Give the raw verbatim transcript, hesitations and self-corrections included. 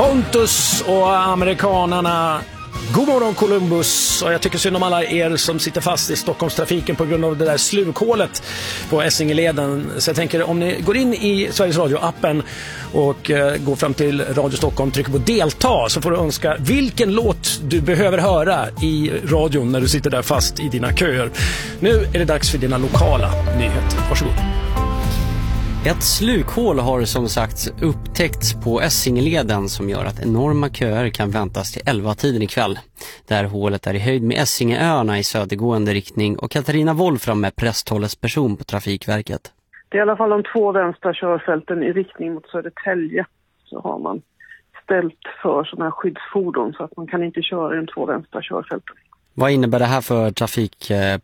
Pontus och amerikanarna. God morgon Columbus, och jag tycker synd om alla er som sitter fast i Stockholmstrafiken på grund av det där slukhålet på Essingeleden. Så jag tänker, om ni går in i Sveriges Radio-appen och uh, går fram till Radio Stockholm, trycker på delta, så får du önska vilken låt du behöver höra i radion när du sitter där fast i dina köer. Nu är det dags för dina lokala nyheter. Varsågod. Ett slukhål har som sagt upptäckts på Essingeleden som gör att enorma köer kan väntas till elva-tiden ikväll. Det här hålet är i höjd med Essingeöarna i södergående riktning, och Katarina Wolfram är presthållesperson på Trafikverket. Det är i alla fall de två vänstra körfälten i riktning mot Södertälje, så har man ställt för sådana här skyddsfordon så att man kan inte köra i de två vänstra körfälten. Vad innebär det här för trafik